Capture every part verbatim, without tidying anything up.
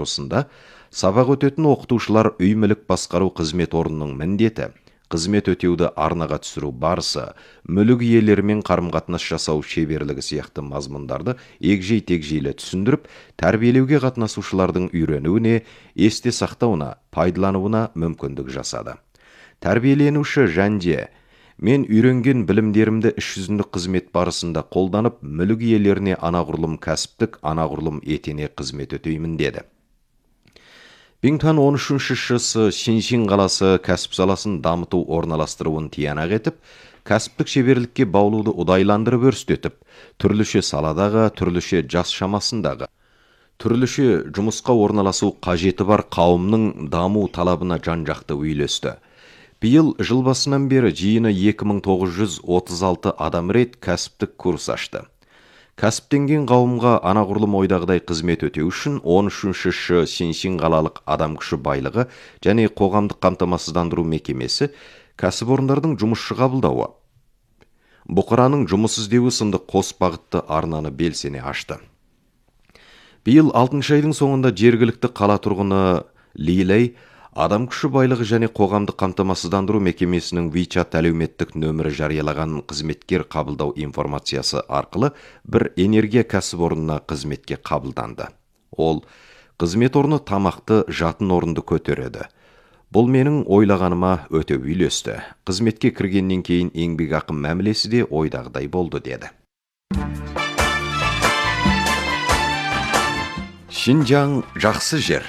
отырысында сабақ өтетін оқытушылар үй мүлік басқару қызмет орнының міндеті, қызмет өтеуді арнаға түсіру барысы, мүлік иелерімен қарым-қатынас жасау шеберлігі сияқты мазмұндарды егжей-тегжейлі түсіндіріп, тәрбиелеуге қатынасушылардың үйренуіне, есте сақтауына, пайдалануына мүмкіндік жасады. Тәрбиеленуші Жанде: "Мен үйренген білімдерімді іс жүзіндік қызмет барысында қолданып, мүлік иелеріне анағұрлым кәсіптік, анағұрлым етене қызмет өтеймін" деді. Бингтон он үшінші шысы Шиншин қаласы кәсіп саласын дамыту орналастыруын тиянақ етіп, кәсіптік шеберлікке баулуды ұдайландырып өрістетіп, түрліше саладағы, түрліше жас шамасындағы, түрліше жұмысқа орналасу қажеті бар қауымның даму талабына жан-жақты үйлесті. Биыл жыл басынан бері жиыны екі мың тоғыз жүз отыз алты адам рет кәсіптік курс ашты. Кәсіптенген қауымға анағұрлым ойдағыдай қызмет өтеу үшін он үшінші шы Шиншин қалалық адам күші байлығы және қоғамдық қамтамасыздандыру мекемесі кәсіпорындардың жұмысшы қабылдауы, бұқараның жұмыс іздеуі сынды қос бағытты арнаны белсене ашты. Биыл алтыншы айдың соңында жергілікті қала тұрғыны Лилей адам күші байлығы және қоғамдық қамтамасыздандыру мекемесінің WeChat әлеуметтік нөмірі жариялаған қызметкер қабылдау информациясы арқылы бір энергия кәсіпорнына қызметке қабылданды. Ол қызмет орны тамақты, жатын орынды көтереді. Бұл менің ойлағаныма өте үйлесті. Қызметке кіргеннен кейін еңбекақы мәмілесі де ойдағыдай болды, деді. Шинжаң жақсы жер.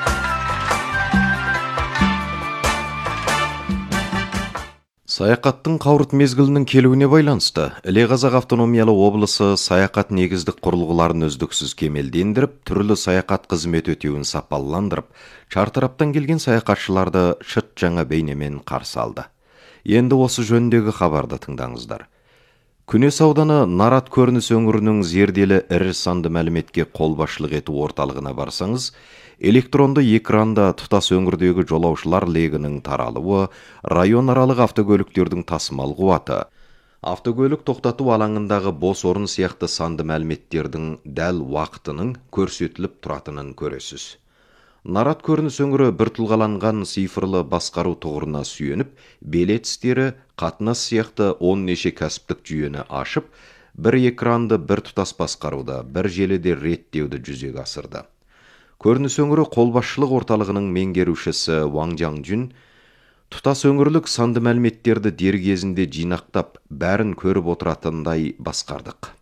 Саяқаттың қауырт мезгілінің келуіне байланысты, Іле Қазақ автономиялы облысы саяқат негіздік құрылғыларын үздіксіз кемелдендіріп, түрлі саяқат қызмет өтеуін сапаландырып, шартараптан келген саяқатшыларды шыт жаңа бейнемен қарсы алды. Енді осы жөніндегі хабарды тыңдаңыздар. Күнес ауданы Нарат көрініс өңірінің зерделі ірі санды мәліметке қолбасшылық ету орталығына барсаңыз, электронды экранда тұтас өңірдегі жолаушылар легінің таралуы, район аралық автокөліктердің тасымал қуаты, автокөлік тоқтату алаңындағы бос орын сияқты санды мәліметтердің дәл уақытының көрсетіліп тұратынын көресіз. Нарат көрініс өңірі бір тұлғаланған цифрлы басқару тұғырына сүйеніп, билет істері, қатынас сияқты он неше кәсіптік жүйені ашып, бір экранды бір тұтас басқаруды, бір желіде реттеуді жүзеге асырды. Көрініс өңірі қолбасшылық орталығының меңгерушісі Ваң Жаңжүн, тұтас өңірлік санды мәліметтерді дер кезінде жинақтап, бәрін көріп отыратындай басқардық.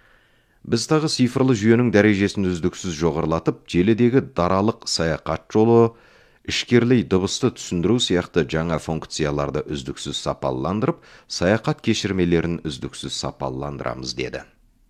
Біз тағы цифрлы жүйенің дәрежесін үздіксіз жоғарылатып, желідегі даралық саяқат жолы, ішкерлей дыбысты түсіндіру сияқты жаңа функцияларды үздіксіз сапаландырып, саяқат кешірмелерін үздіксіз сапаландырамыз, деді.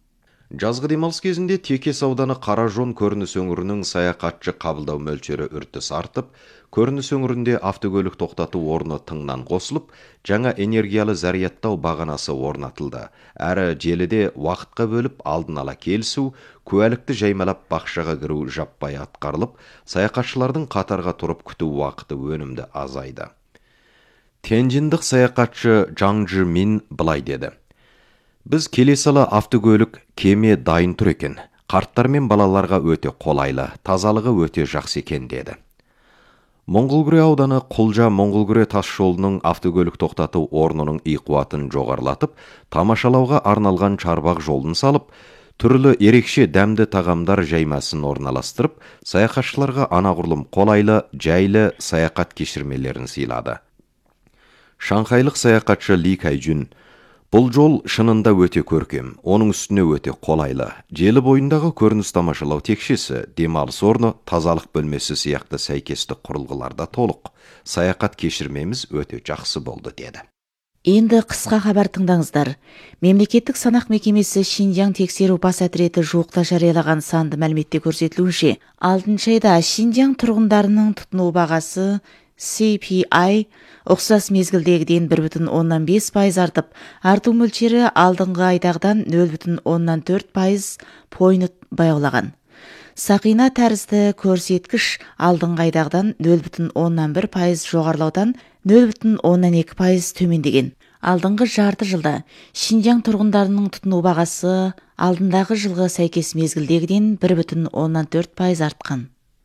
Жазғы демалыс кезінде Текес ауданы Қаражон көрініс өңірінің саяқатшы қабылдау мөлшері үртіс артып, көрініс өңірінде автокөлік тоқтату орны тыңнан қосылып, жаңа энергиялы зарядтау бағанасы орнатылды. Әрі желіде уақытқа бөліп алдын ала келісу, куәлікті жаймалап бақшаға кіру жаппай атқарылып, саяқатшылардың қатарға тұрып күту уақыты өнімді азайды. Тяньжиндік саяқатшы Жаң Жы Мин былай деді: "Біз келесілі автокөлік кеме дайын тұр екен. Қарттар мен балаларға өте қолайлы, тазалығы өте жақсы екен", деді. Моңғолгүре ауданы Құлжа Моңғолгүре тас жолының автокөлік тоқтату орнының иқуатын жоғарылатып, тамашалауға арналған чарбақ жолын салып, түрлі ерекше дәмді тағамдар жаймасын орналастырып, саяхатшыларға анағұрлым қолайлы, жайлы саяхат кешірмелерін сыйлады. Шанхайлық саяхатшы Ли Кайжун: "Бұл жол шынында өте көркем, оның үстіне өте қолайлы. Желі бойындағы көрініс тамашалау текшесі, демалыс орны, тазалық бөлмесі сияқты сәйкестік құрылғыларда толық. Саяхат кешірмеміз өте жақсы болды", деді. Енді қысқа хабар тыңдаңыздар. Мемлекеттік санақ мекемесі Шинжаң тексеру бас әтіреті жуықта жариялаған санды мәліметте көрсетілуінше, алтыншы айда Шинжаң тұрғындарының тұтыну бағасы си пи ай ұқсас мезгілдегіден бір бүтін оннан бес пайыз артып, арту мөлшері алдыңғы айдағыдан нөл бүтін оннан төрт пайыз пойнт баяулаған. Сақина тәрізді көрсеткіш алдыңғы айдағыдан нөл бүтін оннан бір пайыз жоғарылаудан нөл бүтін оннан екі пайыз төмендеген. Алдыңғы жарты жылда Шинжаң тұрғындарының тұтыну бағасы алдындағы жылғы сәйкес мезгілдегіден бір бүтін оннан төрт пайыз артқан.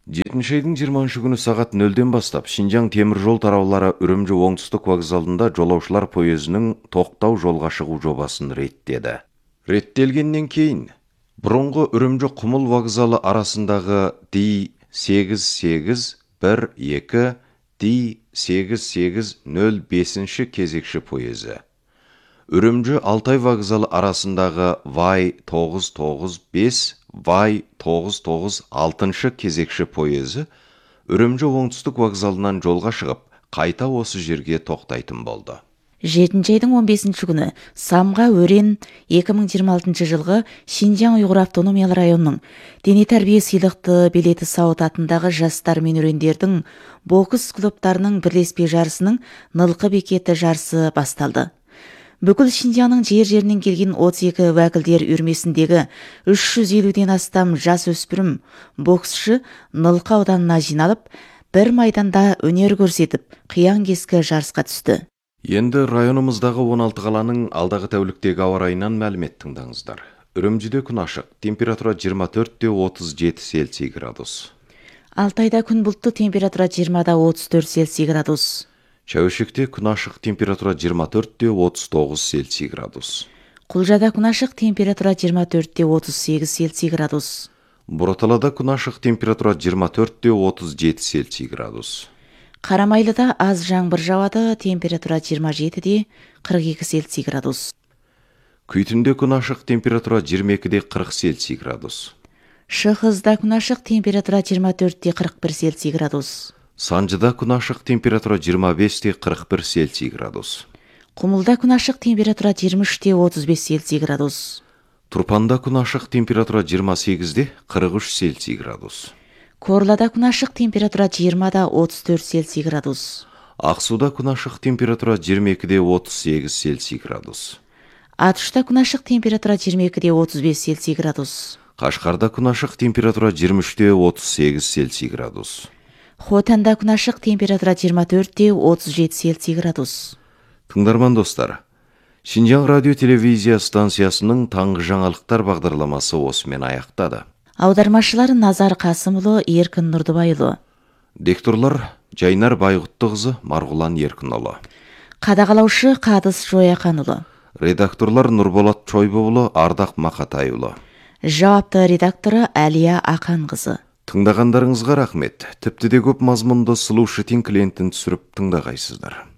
жетинчи айдың жыйырманчы күнү саат нөлдөн бастап Шинжаң темир жол тараулары Үрүмчү оңтүстүк вокзалында жолаушылар поездинин токтоо жолго чыгуу жобасын реттеди. Реттелгенден кийин бурунку Үрүмчү Кумул вокзалы арасындагы Д сегиз сегиз бир эки Д сегиз сегиз нөл бешинчи кезекши поезы, Үрүмчү Алтай вокзалы арасындагы Вай тогуз тогуз беш Вай тогуз тогуз алтынчы кезекши поезы Үрүмчү оңтүстүк вокзалынан жолга чыгып, кайта осы жерге токтайтын болду. жетинчи айдың он бешинчи күнү Самга Өрен эки миң жыйырма алтынчы жылғы Шинжаң Уйгур автономиялы районунун дене тарбие сыйлыкты Белети Саут атындагы жаштар мен өрендердин бокс клубтарынын бирлеспе жарысынын Нылкы бекети жарысы басталды. Бүкіл Шинжаңның жер-жеринен келген отуз эки вәкилдер үрмесіндегі үч жүз элүүдөн астам жас өспүрүм боксшы Нылкы ауданына жиналып, бір майданда өнер көрсетіп, кыян-кеске жарыска түстү. Енді районымыздағы он алты қаланың алдағы тәуліктегі ауа райынан мәлімет тыңдаңыздар. Үрүмчүдө күн ашық, температура жыйырма төрт те отуз жети Цельсий градус. Алтайда күн бұлтты, температура жыйырма да отуз төрт Цельсий градус. Чәушекте күн ашық, температура жыйырма төрт те отуз тогуз Цельсий градус. Кулжада күн ашық, температура жыйырма төрт те отуз сегиз Цельсий градус. Бороталада күн ашық, температура жыйырма төрт те отуз жети Цельсий градус. Карамайлыда аз жаңбыр жауады, температура жыйырма жети де кырк эки Цельсий градус. Күйтүндө күн ашық, температура жыйырма эки де кырк Цельсий градус. Шыхызда күн ашық, температура жыйырма төрт де кырк бир Цельсий градус. Санжыда күн ашық, температура жыйырма беш те кырк бир Цельсий градус. Кумулда күн ашық, температура жыйырма үч те отуз беш Цельсий градус. Турпанда күн ашық, температура жыйырма сегиз де кырк үч Цельсий градус. Корлада күн ашық, температура жыйырма да отуз төрт Цельсий градус. Аксуда күн ашық, температура жыйырма эки де отуз сегиз Цельсий градус. Атышта күн ашық, температура жыйырма эки де отуз беш Цельсий градус. Кашкарда күн ашық, температура жыйырма үч те отуз сегиз Цельсий градус. Хотанда күн ашық, температура жыйырма төрт те отуз жети Цельсий градус. Тыңдарман достар, Шинжаң радио телевизия станциясының таңғы жаңалықтар бағдарламасы осымен аяқтады. Аудармашылар Назар Касымұлы, Еркін Нұрдыбайұлы. Дикторлар Жайнар Байғұттықызы, Марғұлан Еркінұлы. Қадағалаушы Қадыс Жояқанұлы. Редакторлар Нұрболат Чойбұлы, Ардақ Мақатайұлы. Жауапты редакторы Әлия Ақанқызы. Тыңдағандарыңызға рахмет. Тіпті де көп мазмұнды сұлу шытин клиентін түсіріп тыңдағайсыздар.